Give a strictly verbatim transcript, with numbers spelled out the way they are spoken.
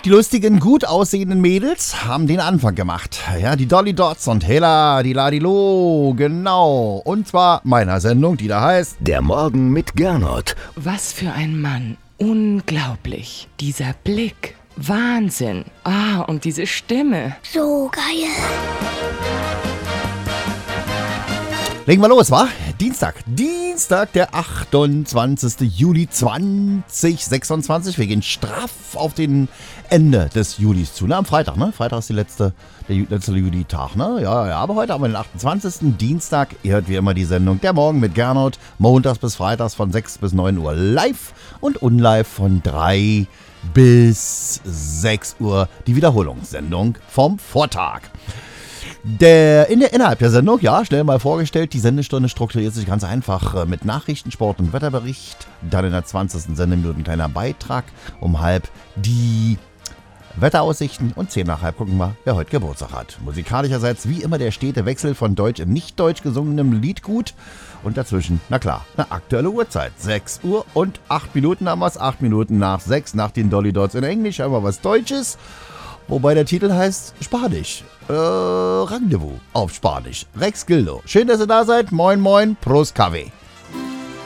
Die lustigen, gut aussehenden Mädels haben den Anfang gemacht. Ja, die Dolly Dots und Hela, die Ladilo, genau. Und zwar meiner Sendung, die da heißt Der Morgen mit Gernot. Was für ein Mann. Unglaublich. Dieser Blick. Wahnsinn. Ah, und diese Stimme. So geil. Legen wir los, wa? Dienstag. Dienstag, der achtundzwanzigster Juli zweitausendsechsundzwanzig. Wir gehen straff auf den Ende des Julis zu. Ne? Am Freitag, ne? Freitag ist die letzte, der letzte Juli-Tag, ne? Ja, ja, aber heute haben wir den achtundzwanzigsten Dienstag. Ihr hört wie immer die Sendung Der Morgen mit Gernot. Montags bis Freitags von sechs bis neun Uhr live und unlive von drei bis sechs Uhr. Die Wiederholungssendung vom Vortag. Der, in der, innerhalb der Sendung, ja, schnell mal vorgestellt, die Sendestunde strukturiert sich ganz einfach äh, mit Nachrichten, Sport und Wetterbericht. Dann in der zwanzigsten Sendeminute ein kleiner Beitrag. Um halb die Wetteraussichten und zehn nach halb gucken wir, wer heute Geburtstag hat. Musikalischerseits wie immer der stete Wechsel von deutsch in nicht deutsch gesungenem Liedgut. Und dazwischen, na klar, eine aktuelle Uhrzeit. sechs Uhr und acht Minuten haben wir es. acht Minuten nach sechs, nach den Dolly Dots in Englisch, haben wir was Deutsches. Wobei der Titel heißt Spanisch. Äh, Rendezvous auf Spanisch. Rex Gildo. Schön, dass ihr da seid. Moin, moin. Prost, Kaffee.